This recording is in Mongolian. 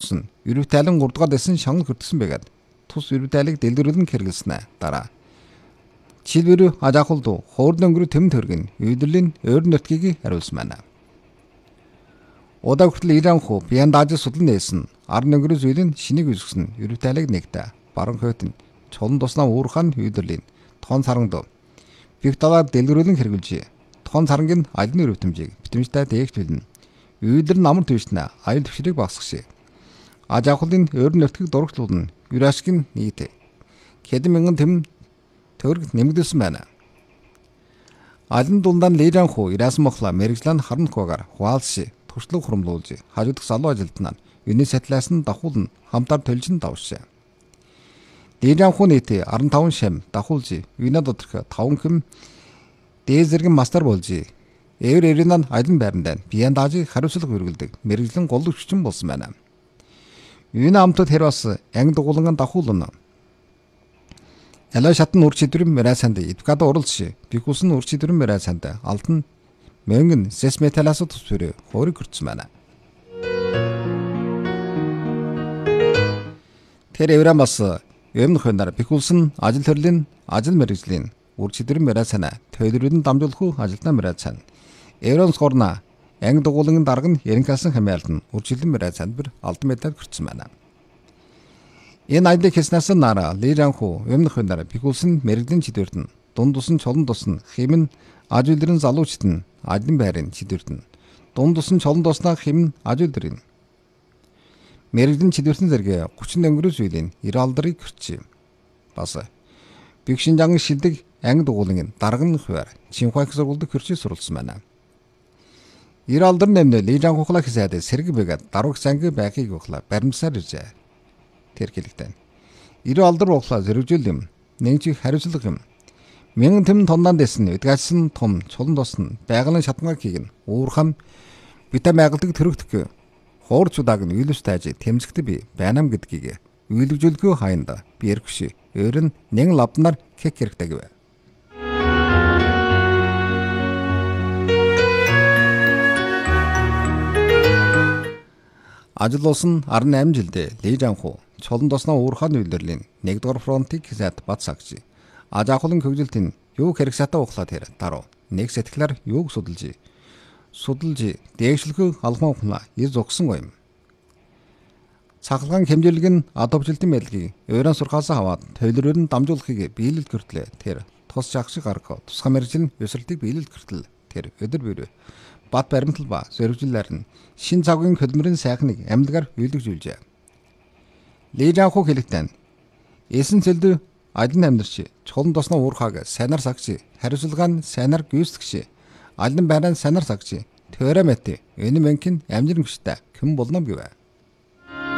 өргөсөн өрөвтайлан 3 дугаар дэсэн шангал хүртсэн байгаад тус өрөвтайлыг дэлгэрүүлэн хэрэглэснэ дараа. Жишээлбэл ажаахулд хуурд өнгөрөө тэм төргөн үйдэрлийн ойрын нутгийг хариулсан байна. Удаа хүртэл Иран хуу Бяндаж судлан нээсэн ар өнгөрөө зүйлийн шинийг үүсгэсэн өрөвтайлыг нэгтэ баруун хойд нь чулан туснаа уурхаан үйдэрлийн тоон сарангд Виктораар дэлгэрүүлэн хэрэгжилжээ. Тоон сарангийн алины өрөвтөмжийг битэмжтэй дээгч билнэ. Үйдэр намар твшнэ аюул төвшрийг багсгшээ. Ажаахулын ойрын нутгийг дурагчлуулна. Юрашгийн нийт хэдэн мянган тэм төгрөг нэмэгдүүлсэн байна. Алин дундаа Иран хуу Ирасан мохла мэрэгжлэн харна хугаар хуалш туршлага хурамлуулж хажуудах залуу ажилтнаа юуны сатлаас нь давхуулна хамтаар төлжин давшаа. Иран хуу нийт 15 шам давхуулж юуна доторх 5 хэм дээзэргэн мастер болж эвэр эринан алин байранд Бяндажийг хариуцлага үргэлдэг мэрэгжлэн гол хүчин болсон байна. Юуна амтд тэр бас анги дугуулган давхуулна. Ялаа шатн үр чидрэн мэрасанд эдвокат оролцсон. Бикусын үр чидрэн мэрасанд алтан мөнгөн сэс металаас тусвэр хуурийг хүртсэн байна. Тэр эврам бас өмнөх хөнөр бикусын ажил төрлийн ажил мэргэжлийн үр чидрэн мэрасана төлөврөдөн дамжуулах ажилтнаа мэрасан. Эврон скорна анги дугуулгын дарга нь яринкасан хамаалтан үр чидрэн мэрасанд bir алтан медаль хүртсэн байна. Энэ айдыг хийснээс нара Иран хуу өмнөх хөнөр бикусын мэрэгдлийн чидвэртэн дунд тусан чолон тусна хэмн ажуулдрын залуучт нь алин байрын чидвэртэн дунд тусан чолон туснаа хэмн ажуулдрын мэрэгдлийн чидвэртэн зэрэг 30 өнгөрөөс үеийн 90 алдрыг хүрчээ. Бас бигшинжан шилдэг анги дугуулгын дарга нь хуваар Чинхуайх сургуульд хөрчиж суралцсан байна. 90 алдар нэмнэл Иран хуглаа хийсээд сэрэг байгаад даруух занг байхыг ухлаа баримсаар иржээ. Тэр хэлэгтэй. 90 алдар ухлаа зэрэгжүүл юм. Нэг чих хариуцлага юм. Мянган тэм тондан дэсэн эдгачсан том чулан тосн байгалийн шатнгааг хийгэн уурхам битэ майгалдаг төрөгдөх хуурчудааг нь үйлс тааж тэмцэгт би байнам гэдгийг үйлгжүүлгүй хайнда би эргвши өөр нь нэг лавнаар кек хэрэгтэй гэв. Ажил болсон 18 жилдээ Иран хуу чулан тосноо уурхаан үйлдвэрлэлийн 1-р фронтыг хийсэд бат сагж ажаахулын хөгжилтийн юу хэрэг сатаа ухлаа тэр даруу нэг сэтгэлээр юуг судалж дээшлэхөө алхам ухнаа ир зогсон гоём. Цахалгаан хэмжүүлэг нь адовжилтын мэлгийг Иран сурхаас аваад төлөврөөр нь дамжуулахыг биелэлд гэртлээ тэр тус жагшиг гарах тусгай мэржил өсрэлтийг биелэлд гэртэл тэр өдөр бөрөө бат баримтал ба зоригжлаар нь шин цагийн хөдөлмөрийн сайхныг амьдгаар үйлдвэрлэжээ. Иран хуу хэлэхдээ эсэн цэлдэ алин амьдарч чулан тосноо уурхааг сайнаар сагч хариуцлага нь сайнаар гүйцэтгэж алин байран сайнаар сагч төрэ мэт энэ мэнкин амжирэн хүчтэй хэн болно гэв.